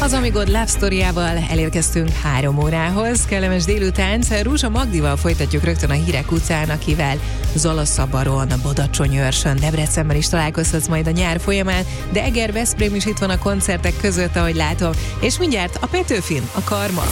Az Amigod Love Story-ával elérkeztünk 3 órához. Kellemes délután. Rúzsa Magdival folytatjuk rögtön a hírek után, akivel Zalaszabaron, Badacsony-Őrsön, Debrecenben is találkozhatsz majd a nyár folyamán, de Eger, Veszprém is itt van a koncertek között, ahogy látom. És mindjárt a Petőfin, a Karma.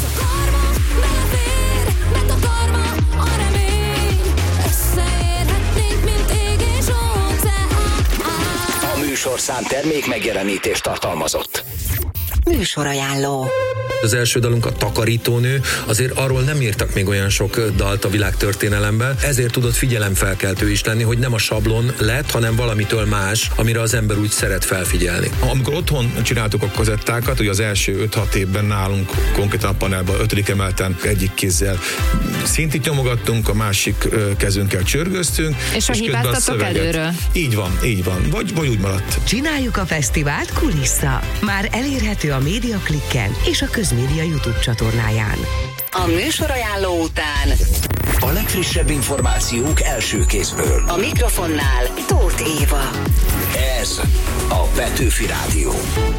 A műsorszám termék megjelenítést tartalmazott. Műsorajánló. Az első dalunk a Takarítónő, azért arról nem írtak még olyan sok dalt a világtörténelemben, ezért tudott figyelemfelkeltő is lenni, hogy nem a sablon lett, hanem valamitől más, amire az ember úgy szeret felfigyelni. Amikor otthon csináltuk a kazettákat, ugye az első 5-6 évben nálunk konkrétan a panelban 5. emeleten egyik kézzel szintit nyomogattunk, a másik kezünkkel csörgöztünk. És hibáztatok előről. Így van. Vagy úgy maradt. Csináljuk a fesztivált kulissza. Már elérhető a Médiaklikken és a Közmédia YouTube csatornáján. A műsorajánló után A legfrissebb információk első kézből. a mikrofonnál Tóth Éva. Ez a Petőfi Rádió.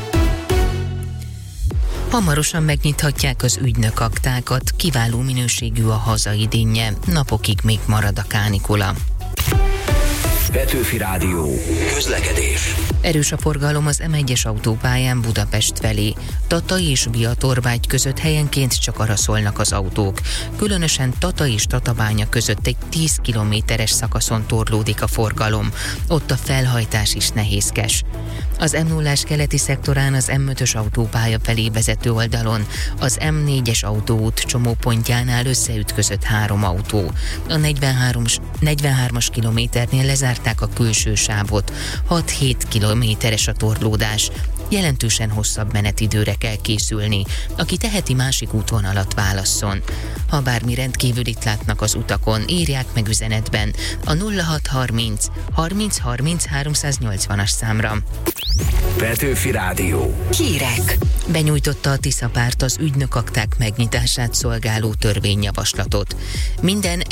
Hamarosan megnyithatják az ügynökaktákat, kiváló minőségű a hazai dinnye, napokig még marad a kánikula. Petőfi Rádió. Közlekedés. Erős a forgalom az M1-es autópályán Budapest felé. Tata és Biatorbágy között helyenként csak arra szólnak az autók. Különösen Tata és Tatabánya között egy 10 kilométeres szakaszon torlódik a forgalom. Ott a felhajtás is nehézkes. Az M0-ás keleti szektorán az M5-ös autópálya felé vezető oldalon az M4-es autóút csomópontjánál összeütközött 3 autó. A 43-as kilométernél lezárták a külső sávot. 6-7 kilométeres a torlódás. Jelentősen hosszabb menetidőre kell készülni. Aki teheti, másik útvonalat válasszon. Ha bármi rendkívülit látnak az utakon, írják meg üzenetben a 0630 30 30 380-as számra. Petőfi Rádió. Hírek. Benyújtotta a Tisza párt az ügynökakták megnyitását szolgáló törvényjavaslatot. Minden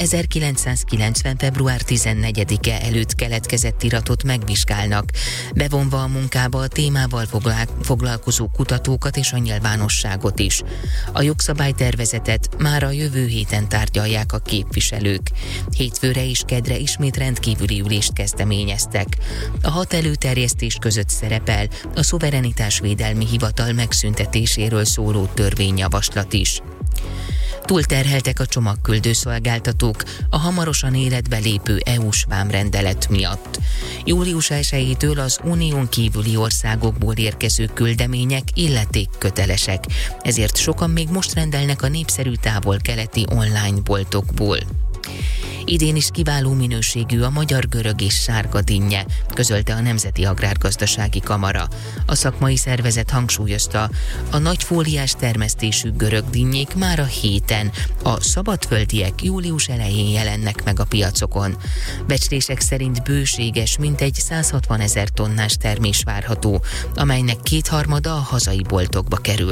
1990. február 14-e előtt keletkezett iratot megvizsgálnak, bevonva a munkába a témával foglalkozó kutatókat és a nyilvánosságot is. A jogszabálytervezetet már a jövő héten tárgyalják a képviselők. Hétfőre és kedre ismét rendkívüli ülést kezdeményeztek. A 6 előterjesztés között szerepel a szuverenitásvédelmi hivatal megszüntetéséről szóló törvényjavaslat is. Túlterheltek a csomagküldő szolgáltatók a hamarosan életbe lépő EU-s vámrendelet miatt. Július 1-től az unión kívüli országokból érkező küldemények illetékkötelesek, ezért sokan még most rendelnek a népszerű távol-keleti online boltokból. Idén is kiváló minőségű a magyar görög és sárga dinnye, közölte a Nemzeti Agrárgazdasági Kamara. A szakmai szervezet hangsúlyozta, a nagyfóliás termesztésű görög dinnyék már a héten, a szabadföldiek július elején jelennek meg a piacokon. Becslések szerint bőséges, mintegy 160 000 tonnás termés várható, amelynek 2/3 a hazai boltokba kerül.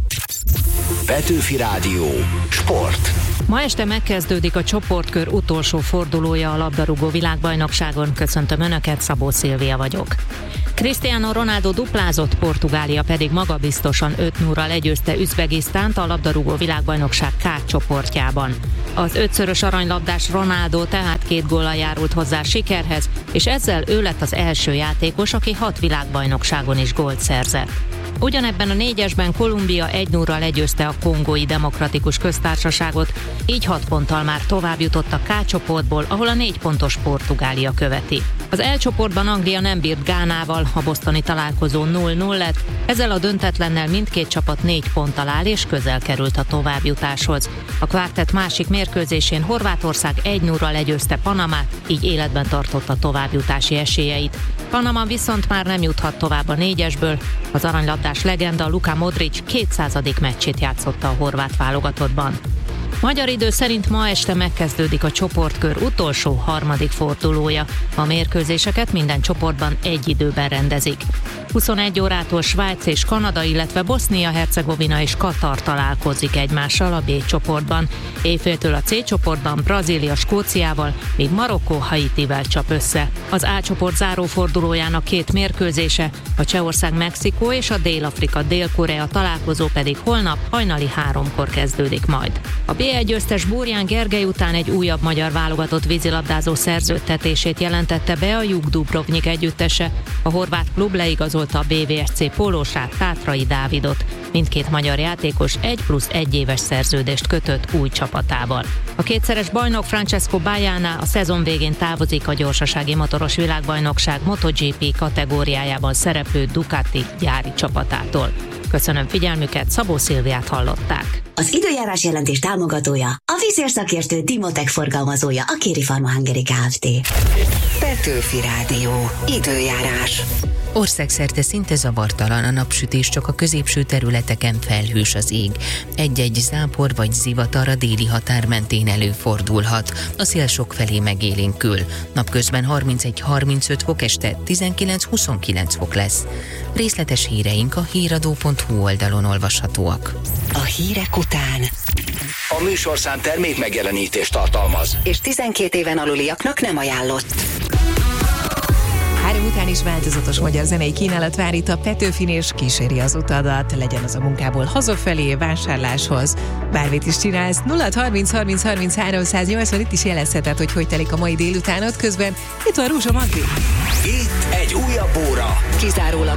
Petőfi Rádió. Sport. Ma este megkezdődik a csoportkör utolsó fordulója a labdarúgó világbajnokságon. Köszöntöm Önöket, Szabó Szilvia vagyok. Cristiano Ronaldo duplázott, Portugália pedig magabiztosan 5-0-ral legyőzte Üzbegisztánt a labdarúgó világbajnokság K csoportjában. Az 5-szörös aranylabdás Ronaldo tehát 2 góllal járult hozzá sikerhez, és ezzel ő lett az első játékos, aki 6 világbajnokságon is gólt szerzett. Ugyanebben a 4-esben Kolumbia 1-0-ral legyőzte a Kongói Demokratikus Köztársaságot, így 6 ponttal már tovább jutott a K csoportból, ahol a 4 pontos Portugália követi. Az L csoportban Anglia nem bírt Gánával, a bostoni találkozó 0-0 lett, ezzel a döntetlennel mindkét csapat 4 ponttal áll és közel került a továbbjutáshoz. A kvártett másik mérkőzésén Horvátország 1-0-ral legyőzte Panamát, így életben tartotta továbbjutási esélyeit. Panama viszont már nem juthat tovább a 4-esből, az aranylabdás legenda Luka Modric 200. meccsét játszotta a horvát válogatottban. Magyar idő szerint ma este megkezdődik a csoportkör utolsó 3. fordulója. A mérkőzéseket minden csoportban egy időben rendezik. 21 órától Svájc és Kanada, illetve Bosznia-Hercegovina és Katar találkozik egymással a B csoportban. Éjféltől a C csoportban Brazília Skóciával, míg Marokkó Haitivel csap össze. Az A csoport zárófordulójának 2 mérkőzése, a Csehország Mexikó és a Dél-Afrika Dél-Korea találkozó pedig holnap hajnali 3-kor kezdődik majd. A B1 győztes Burján Gergely után egy újabb magyar válogatott vízilabdázó szerződtetését jelentette be a Juk Dubrovnik együttese. A horvát klub leigazolta a BVSC pólósát, Tátrai Dávidot. Mindkét magyar játékos 1+1 éves szerződést kötött új csapatával. A kétszeres bajnok Francesco Bajana a szezon végén távozik a gyorsasági motoros világbajnokság MotoGP kategóriájában szereplő Ducati gyári csapatától. Köszönöm figyelmüket, Szabó Szilviát hallották. Az időjárás jelentés támogatója, a vízérszakértő Dimotech forgalmazója, a Kéri Pharma Hungary Kft. Petőfi Rádió. Időjárás. Országszerte szinte zavartalan a napsütés, csak a középső területeken felhős az ég. Egy-egy zápor vagy zivatar a déli határ mentén előfordulhat. A szél sokfelé megélénkül. Napközben 31-35 fok, este 19-29 fok lesz. Részletes híreink a híradó.hu oldalon olvashatóak. A hírek után A műsorszám termék megjelenítést tartalmaz, és 12 éven aluliaknak nem ajánlott. 3 után is változatos magyar zenei kínálat vár itt a Petőfin, és kíséri az utadat, legyen az a munkából hazafelé, vásárláshoz. Bármit is csinálsz, 0630 30 30 380, itt is jelezheted, hogy telik a mai délutánod, közben itt van Rúzsa Magdi. itt egy újabb óra. Kizárólag